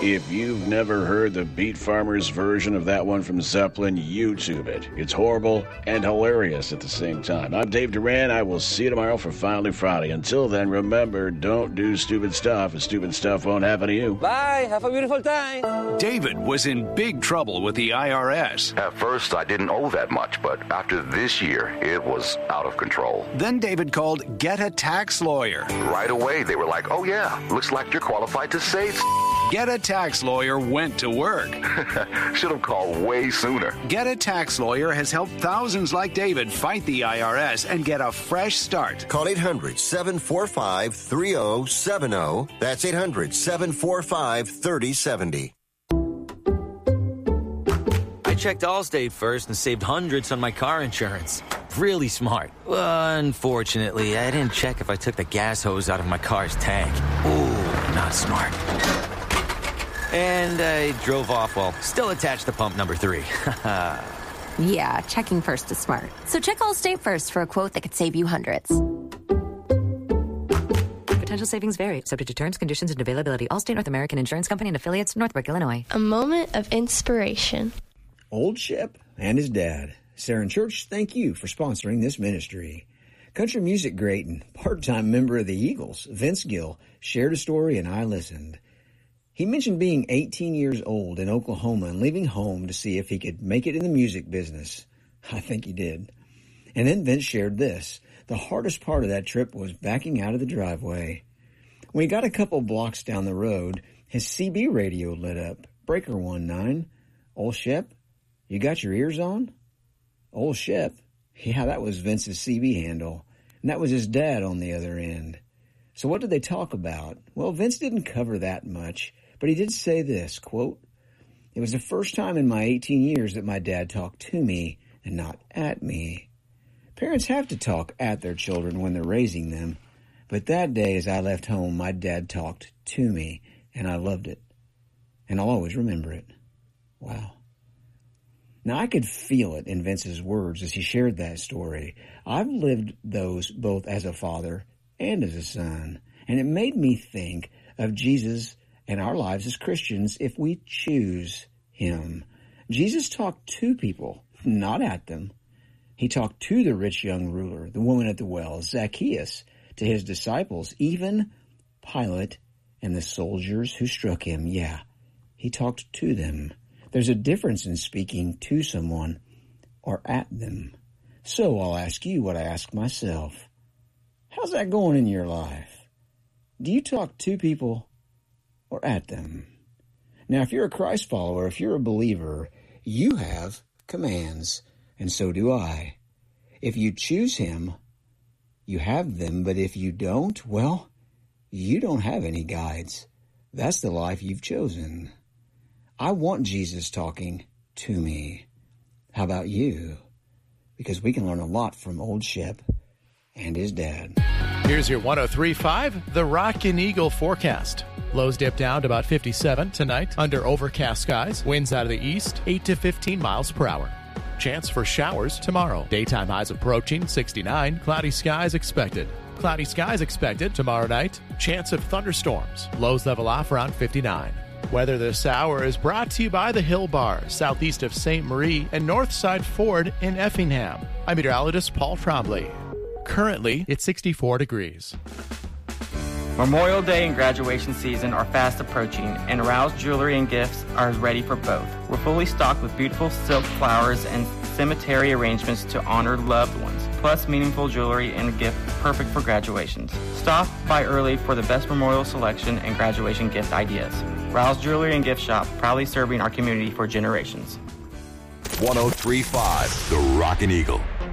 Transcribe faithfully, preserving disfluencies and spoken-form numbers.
If you've never heard the Beat Farmers version of that one from Zeppelin, YouTube it. It's horrible and hilarious at the same time. I'm Dave Duran. I will see you tomorrow for Finally Friday. Until then, remember, don't do stupid stuff, and stupid stuff won't happen to you. Bye. Have a beautiful time. David was in big trouble with the I R S. At first, I didn't owe that much, but after this year, it was out of control. Then David called Get a Tax Lawyer. Right away, they were like, oh yeah, looks like you're qualified to save. Get a Tax Lawyer went to work. Should have called way sooner. Get a Tax Lawyer has helped thousands like David fight the I R S and get a fresh start. Call eight hundred, seven four five, three oh seven oh. That's eight hundred, seven four five, three oh seven oh. I checked Allstate first and saved hundreds on my car insurance. Really smart. Unfortunately, I didn't check if I took the gas hose out of my car's tank. Ooh, not smart. And I drove off while still attached to pump number three. Yeah, checking first is smart. So check Allstate first for a quote that could save you hundreds. Potential savings vary, subject to terms, conditions, and availability. Allstate North American Insurance Company and affiliates, Northbrook, Illinois. A moment of inspiration. Old Shep and his dad. Saron Church, thank you for sponsoring this ministry. Country music great and part-time member of the Eagles, Vince Gill, shared a story and I listened. He mentioned being eighteen years old in Oklahoma and leaving home to see if he could make it in the music business. I think he did. And then Vince shared this. The hardest part of that trip was backing out of the driveway. When he got a couple blocks down the road, his C B radio lit up. Breaker one nine. Old Shep, you got your ears on? Old Shep. Yeah, that was Vince's C B handle. And that was his dad on the other end. So what did they talk about? Well, Vince didn't cover that much. But he did say this, quote, "It was the first time in my eighteen years that my dad talked to me and not at me." Parents have to talk at their children when they're raising them. But that day as I left home, my dad talked to me, and I loved it. And I'll always remember it. Wow. Now, I could feel it in Vince's words as he shared that story. I've lived those both as a father and as a son. And it made me think of Jesus and our lives as Christians if we choose him. Jesus talked to people, not at them. He talked to the rich young ruler, the woman at the well, Zacchaeus, to his disciples, even Pilate and the soldiers who struck him. Yeah, he talked to them. There's a difference in speaking to someone or at them. So I'll ask you what I ask myself. How's that going in your life? Do you talk to people or at them? Now, if you're a Christ follower, if you're a believer, you have commands, and so do I. If you choose him, you have them, but if you don't, well, you don't have any guides. That's the life you've chosen. I want Jesus talking to me. How about you? Because we can learn a lot from Old Shep and his dad. Here's your one oh three point five, the Rockin' Eagle forecast. Lows dip down to about fifty-seven tonight under overcast skies. Winds out of the east, eight to fifteen miles per hour. Chance for showers tomorrow. Daytime highs approaching sixty-nine. Cloudy skies expected. Cloudy skies expected tomorrow night. Chance of thunderstorms. Lows level off around fifty-nine. Weather this hour is brought to you by the Hill Bar, southeast of Saint Marie and Northside Ford in Effingham. I'm meteorologist Paul Trombley. Currently, it's sixty-four degrees. Memorial Day and graduation season are fast approaching, and Rouse Jewelry and Gifts are ready for both. We're fully stocked with beautiful silk flowers and cemetery arrangements to honor loved ones, plus meaningful jewelry and gift perfect for graduations. Stop by early for the best memorial selection and graduation gift ideas. Rouse Jewelry and Gift Shop, proudly serving our community for generations. one oh three point five, the Rockin' Eagle.